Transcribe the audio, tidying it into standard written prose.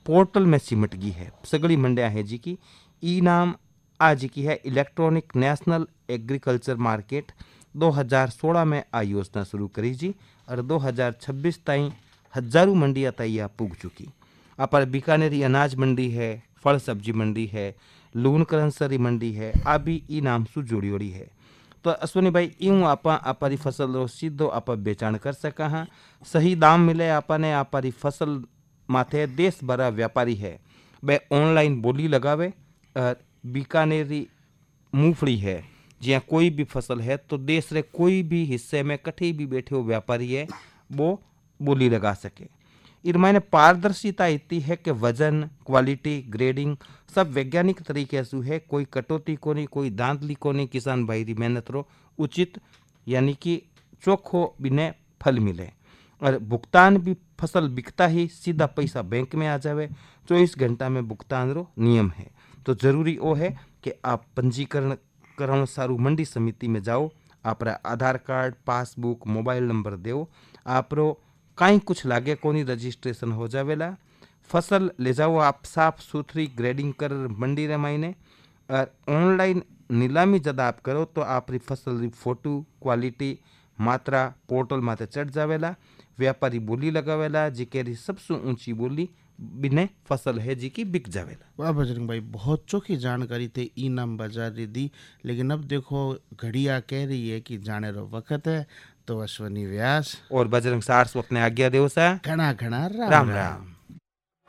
Portal में सिमट गई है। सगड़ी मंडियां है जी की ई नाम आज की है इलेक्ट्रॉनिक नेशनल एग्रीकल्चर मार्केट 2016 में आ योजना शुरू करी जी और 2026 ताईं हजारों मंडियां तैयार पुग चुकी। आप बीकानेरी अनाज मंडी है, फल सब्जी मंडी है, लून करंसरी मंडी है, आ भी ई नाम से जोड़ी है। तो अश्विनी भाई यूँ आप आपारी फसल रो सीधो आप बेचाण कर सका हाँ, सही दाम मिले आपने आपारी फसल माथे देश भरा व्यापारी है वे ऑनलाइन बोली लगावे। बीकानेरी मूंगफली है जिया कोई भी फसल है तो देश रे कोई भी हिस्से में कठी भी बैठे हो व्यापारी है वो बोली लगा सके। इन मायने पारदर्शिता इतनी है कि वजन, क्वालिटी, ग्रेडिंग सब वैज्ञानिक तरीके से है। कोई कटौती कोनी, कोई धांधली कोनी। किसान भाई री मेहनत रो उचित यानी कि चोखो बिने फल मिले और भुगतान भी फसल बिकता ही सीधा पैसा बैंक में आ जावे। 24 घंटा में भुगतान रो नियम है। तो जरूरी वो है कि आप पंजीकरण कराना सारू मंडी समिति में जाओ, आप आधार कार्ड, पासबुक, मोबाइल नंबर दो, आप कहीं कुछ लागे कोनी रजिस्ट्रेशन हो जावेला। फसल ले जाओ आप साफ सुथरी ग्रेडिंग कर मंडी रे मायने और ऑनलाइन नीलामी जब आप करो तो आपरी फसल री फोटो, क्वालिटी, मात्रा पोर्टल माथे चढ़ जावेला। व्यापारी बोली लगावेला जिकेरी सबसे ऊंची बोली बिने फसल है जी की बिक जावेला। वाह बजरंग भाई, बहुत चौखी जानकारी थे इनाम बाजार री दी। लेकिन अब देखो घड़िया कह रही है कि जाने रो वक्त है। तो अश्वनी व्यास और बजरंग सार अपने आज्ञा देव सा घना घना राम राम राम, राम।